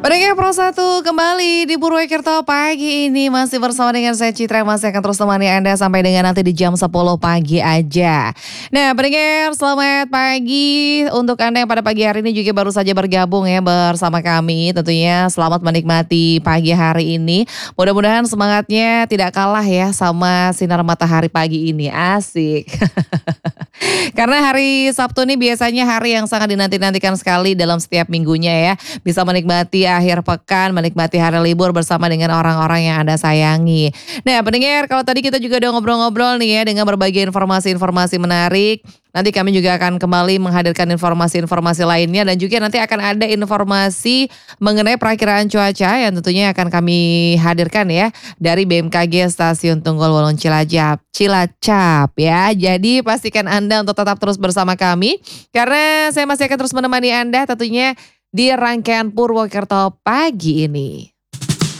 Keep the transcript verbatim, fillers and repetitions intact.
Pendengar Pro satu kembali di Purwokerto pagi ini masih bersama dengan saya Citra yang masih akan terus temani Anda sampai dengan nanti di jam sepuluh pagi aja. Nah pendengar selamat pagi untuk Anda yang pada pagi hari ini juga baru saja bergabung ya bersama kami. Tentunya selamat menikmati pagi hari ini. Mudah-mudahan semangatnya tidak kalah ya sama sinar matahari pagi ini, asik. Karena hari Sabtu ini biasanya hari yang sangat dinanti-nantikan sekali dalam setiap minggunya ya. Bisa menikmati akhir pekan, menikmati hari libur bersama dengan orang-orang yang Anda sayangi. Nah pendengar, kalau tadi kita juga udah ngobrol-ngobrol nih ya dengan berbagai informasi-informasi menarik. Nanti kami juga akan kembali menghadirkan informasi-informasi lainnya dan juga nanti akan ada informasi mengenai perakiraan cuaca yang tentunya akan kami hadirkan ya dari B M K G Stasiun Tunggul Wulung Cilacap, Cilacap ya. Jadi pastikan Anda untuk tetap terus bersama kami karena saya masih akan terus menemani Anda tentunya di rangkaian Purwokerto pagi ini.